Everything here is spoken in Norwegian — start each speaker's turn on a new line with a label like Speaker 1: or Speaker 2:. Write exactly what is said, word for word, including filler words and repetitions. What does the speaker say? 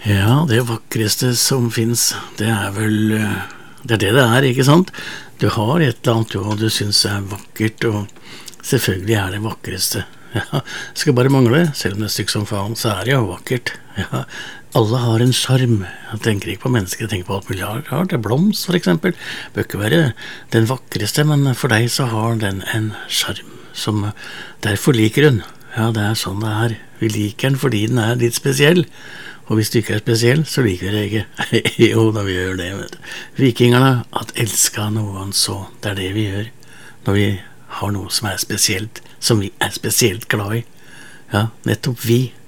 Speaker 1: Ja, det vakreste som finnes, det er vel eh, det er det det er, ikke sant? Du har et eller annet jo, du synes er vakkert, og selvfølgelig er det vakreste. Ja, skal bare mangle, selv om det er stykk som faen, så er det jo vakkert. Ja, alle har en charm. Jeg tenker ikke på mennesker, jeg tenker på alt mulig rart. Det er blomst, for eksempel. Bør ikke være den vakreste, men for deg så har den en charm, som derfor liker hun. Ja, det er sånn det er. Vi liker den fordi den er litt spesiell. Og hvis du ikke er spesiell, så liker vi det ikke. Jo, da vi gjør det, vet du. Vikingerne at elska noen så, det er det vi gjør. Når vi har noe som er spesielt, som vi er spesielt glad i. Ja, nettopp vi